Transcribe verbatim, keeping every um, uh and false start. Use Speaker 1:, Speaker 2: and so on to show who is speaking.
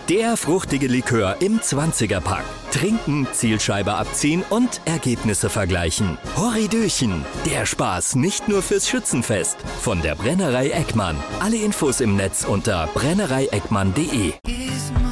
Speaker 1: Der fruchtige Likör im zwanziger-Pack. Trinken, Zielscheibe abziehen und Ergebnisse vergleichen. Horridöchen, der Spaß nicht nur fürs Schützenfest. Von der Brennerei Eckmann. Alle Infos im Netz unter brennerei eckmann punkt de.